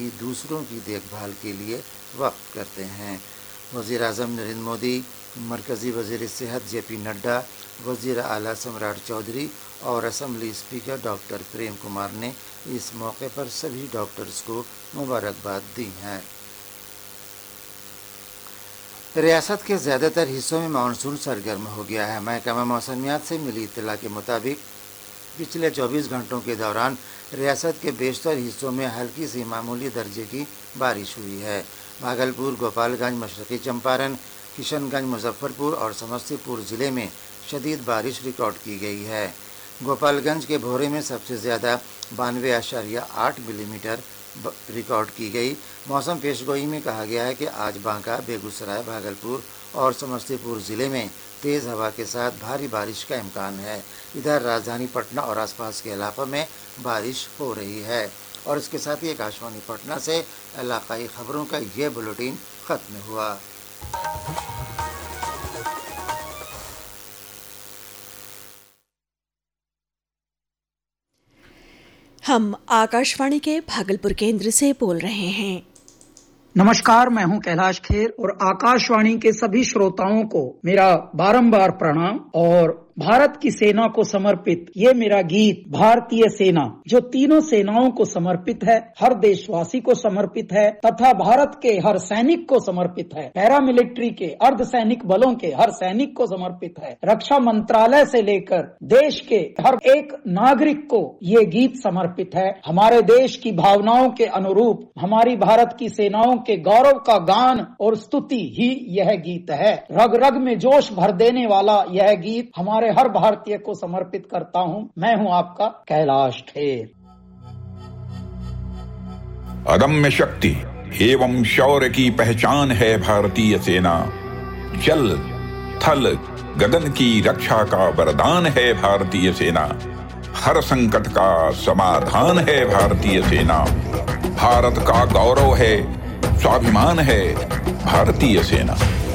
ही दूसरों की देखभाल के लिए वक्फ करते हैं। वज़ीर-ए-आज़म नरेंद्र मोदी, मरकज़ी वज़ीर सेहत जे.पी. नड्डा, वज़ीर आला सम्राट चौधरी और assembly speaker doctor Prem Kumar ने इस मौके पर सभी डॉक्टर्स को मुबारकबाद दी है। रियासत के ज़्यादातर हिस्सों में मानसून सरगर्म हो गया है। महकमा मौसमियात से मिली इत्तला के मुताबिक पिछले 24 घंटों के दौरान रियासत के बेशतर हिस्सों में हल्की सी मामूली दर्जे की बारिश हुई है। भागलपुर, गोपालगंज, मशरक़ी चंपारण, किशनगंज, मुजफ्फरपुर और समस्तीपुर ज़िले में शदीद बारिश रिकॉर्ड की गई है। गोपालगंज के भोरे में सबसे ज़्यादा 92.8 मिलीमीटर रिकॉर्ड की गई। मौसम पेशगोई में कहा गया है कि आज बांका, बेगूसराय, भागलपुर और समस्तीपुर ज़िले में तेज़ हवा के साथ भारी बारिश का इम्कान है। इधर राजधानी पटना और आसपास के इलाकों में बारिश हो रही है। और इसके साथ ही आकाशवाणी पटना से इलाकाई खबरों का ये बुलेटिन ख़त्म हुआ। हम आकाशवाणी के भागलपुर केंद्र से बोल रहे हैं। नमस्कार, मैं हूं कैलाश खेर और आकाशवाणी के सभी श्रोताओं को मेरा बारंबार प्रणाम। और भारत की सेना को समर्पित ये मेरा गीत भारतीय सेना, जो तीनों सेनाओं को समर्पित है, हर देशवासी को समर्पित है तथा भारत के हर सैनिक को समर्पित है। पैरामिलिट्री के, अर्ध सैनिक बलों के हर सैनिक को समर्पित है। रक्षा मंत्रालय से लेकर देश के हर एक नागरिक को ये गीत समर्पित है। हमारे देश की भावनाओं के अनुरूप हमारी भारत की सेनाओं के गौरव का गान और स्तुति ही यह गीत है। रग रग में जोश भर देने वाला यह गीत हमारे हर भारतीय को समर्पित करता हूं। मैं हूं आपका कैलाश खेर। अदम्य शक्ति एवं शौर्य की पहचान है भारतीय सेना। जल, थल, गगन की रक्षा का वरदान है भारतीय सेना। हर संकट का समाधान है भारतीय सेना। भारत का गौरव है, स्वाभिमान है भारतीय सेना।